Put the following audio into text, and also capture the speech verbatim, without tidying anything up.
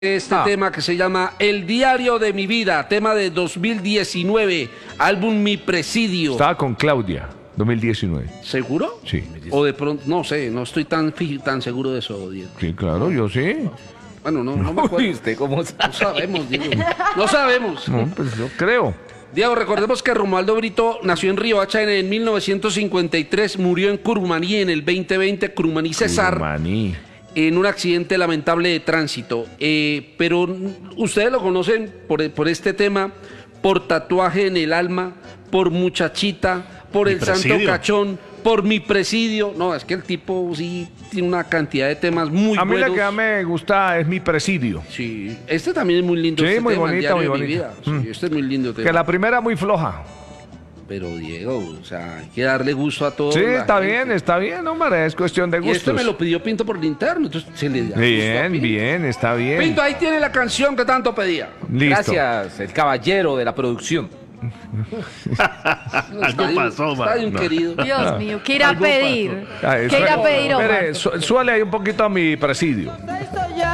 Este Ah. tema que se llama El Diario de mi Vida, tema de dos mil diecinueve, álbum Mi Presidio. Estaba con Claudia, dos mil diecinueve. ¿Seguro? Sí. O de pronto, no sé, no estoy tan, fi- tan seguro de eso, Diego. Sí, claro, yo sí. Bueno, no, no me acuerdo. ¿Usted cómo sabe? No sabemos, Diego. No sabemos. No, pues yo creo. Diego, recordemos que Romualdo Brito nació en Riohacha en mil novecientos cincuenta y tres, murió en Curumaní en el veinte veinte, Curumaní Cesar, Maní. en un accidente lamentable de tránsito. Eh, pero ustedes lo conocen por, por este tema, por Tatuaje en el Alma, por Muchachita, por Mi El Presidio. Santo Cachón, por Mi Presidio. No, es que el tipo sí tiene una cantidad de temas muy A mí buenos. la que más me gusta es Mi Presidio. Sí, este también es muy lindo. Sí, este muy tema, El bonita, Diario muy de mi bonita. Vida. Sí, Mm. este es muy lindo tema. Que la primera muy floja. Pero Diego, o sea, hay que darle gusto a todos. Sí, está bien, está bien, hombre, es cuestión de Y este gustos. me lo pidió Pinto por linterno, entonces se le da gusto a Bien, Pinto. bien, está bien. Pinto, ahí tiene la canción que tanto pedía. Listo. Gracias, el caballero de la producción. Está ahí- pasó, está ahí un no. querido. Dios mío, ¿qué irá a pedir? Ah, ¿Qué irá a suele- pedir, Omar? espere, su- súbale ahí un poquito a Mi Presidio.